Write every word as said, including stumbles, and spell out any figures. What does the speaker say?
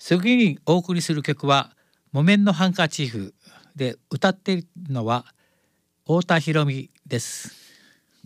次にお送りする曲は木綿のハンカチーフで、歌っているのは太田裕美です。